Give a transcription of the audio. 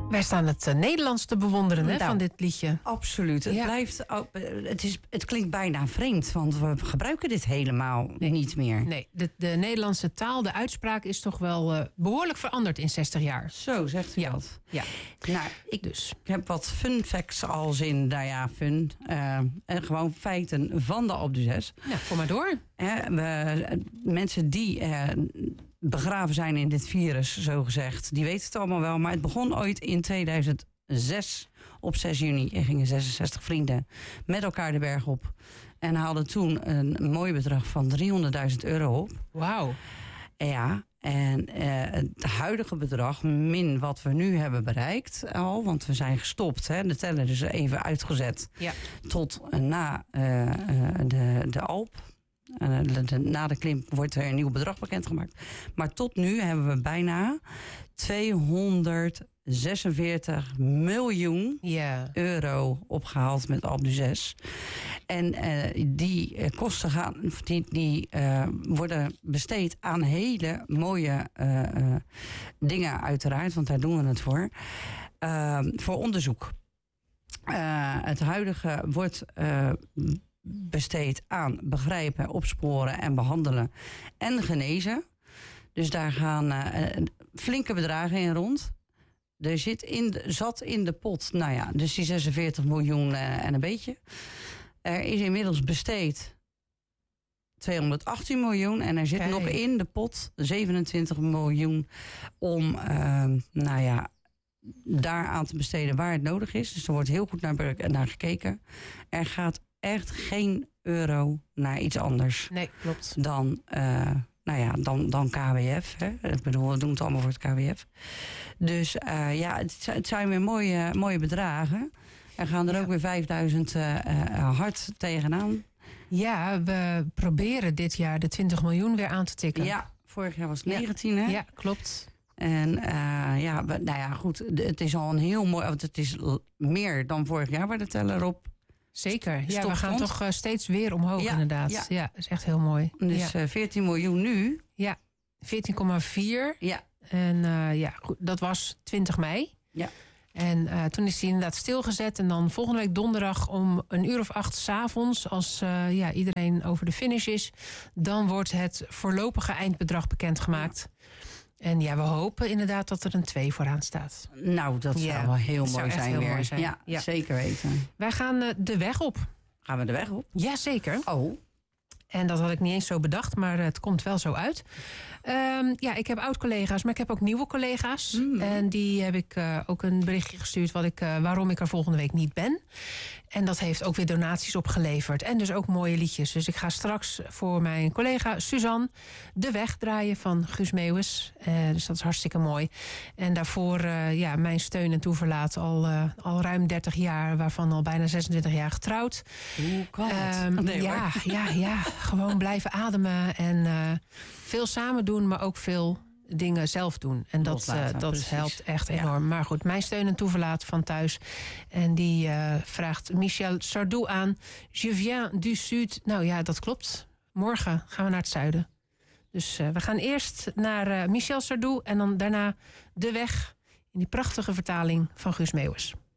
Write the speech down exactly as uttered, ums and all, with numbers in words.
Wij staan het uh, Nederlands te bewonderen hè, nou, van dit liedje. Absoluut. Het, ja. blijft, het, is, het klinkt bijna vreemd, want we gebruiken dit helemaal nee. niet meer. Nee, de, de Nederlandse taal, de uitspraak is toch wel uh, behoorlijk veranderd in zestig jaar. Zo, zegt u ja. dat. Ja. Nou, ik dus. heb wat fun facts als in, nou ja, fun. Uh, en gewoon feiten van de Alpe d'Huez. Nou, kom maar door. Uh, we, mensen die uh, begraven zijn in dit virus, zo gezegd, die weten het allemaal wel. Maar het begon ooit in tweeduizend zes. Op zes juni er gingen zesenzestig vrienden met elkaar de berg op. En haalden toen een mooi bedrag van driehonderdduizend euro op. Wauw. Ja, en uh, het huidige bedrag, min wat we nu hebben bereikt al, want we zijn gestopt, hè, de teller is even uitgezet ja. tot uh, na uh, uh, de, de Alp. Uh, de, de, na de klim wordt er een nieuw bedrag bekendgemaakt. Maar tot nu hebben we bijna tweehonderdzesenveertig miljoen yeah. euro opgehaald met Alpe d'Huez. En uh, die uh, kosten gaan, die, die uh, worden besteed aan hele mooie uh, uh, dingen uiteraard, want daar doen we het voor. Uh, voor onderzoek. Uh, het huidige wordt uh, besteed aan begrijpen, opsporen en behandelen en genezen. Dus daar gaan uh, flinke bedragen in rond. Er zit in de, zat in de pot, nou ja, dus die zesenveertig miljoen uh, en een beetje. Er is inmiddels besteed tweehonderdachttien miljoen en er zit Kijk. nog in de pot zevenentwintig miljoen om, uh, nou ja, daar aan te besteden waar het nodig is. Dus er wordt heel goed naar, naar gekeken. Er gaat echt geen euro naar iets anders. Nee, klopt. Dan, uh, nou ja, dan, dan K W F. Hè? Ik bedoel, we doen het allemaal voor het K W F. Dus uh, ja, het, het zijn weer mooie, mooie bedragen. Er gaan er ja. ook weer vijfduizend uh, uh, hard tegenaan. Ja, we proberen dit jaar de twintig miljoen weer aan te tikken. Ja, vorig jaar was het negentien, ja. hè? Ja, klopt. En uh, ja, nou ja, goed, het is al een heel mooi, want het is meer dan vorig jaar waar de teller op. Zeker, ja, we gaan toch uh, steeds weer omhoog ja, inderdaad. Ja. ja, dat is echt heel mooi. Dus ja. uh, veertien miljoen nu. Ja, veertien komma vier. Ja. En uh, ja, goed, dat was twintig mei. Ja. En uh, toen is hij inderdaad stilgezet. En dan volgende week donderdag om een uur of acht 's avonds, als uh, ja, iedereen over de finish is, dan wordt het voorlopige eindbedrag bekendgemaakt. Ja. En ja, we hopen inderdaad dat er een twee vooraan staat. Nou, dat ja, zou wel heel mooi zou zijn heel weer. Mooi zijn. Ja, ja, zeker weten. Wij gaan uh, de weg op. Gaan we de weg op? Jazeker. Oh. En dat had ik niet eens zo bedacht, maar het komt wel zo uit. Um, ja, ik heb oud-collega's, maar ik heb ook nieuwe collega's. Mm. En die heb ik uh, ook een berichtje gestuurd wat ik, uh, waarom ik er volgende week niet ben. En dat heeft ook weer donaties opgeleverd. En dus ook mooie liedjes. Dus ik ga straks voor mijn collega Suzanne de weg draaien van Guus Meeuwis. Uh, dus dat is hartstikke mooi. En daarvoor uh, ja, mijn steun en toeverlaat al, uh, al ruim dertig jaar, waarvan al bijna zesentwintig jaar getrouwd. Hoe kan het? Um, nee, ja, ja, ja, gewoon blijven ademen en uh, veel samen doen, maar ook veel dingen zelf doen. En dat, uh, dat helpt echt enorm. Ja. Maar goed, mijn steun en toeverlaat van thuis. En die uh, vraagt Michel Sardou aan. Je viens du Sud. Nou ja, dat klopt. Morgen gaan we naar het zuiden. Dus uh, we gaan eerst naar uh, Michel Sardou en dan daarna de weg in die prachtige vertaling van Guus Meeuwis.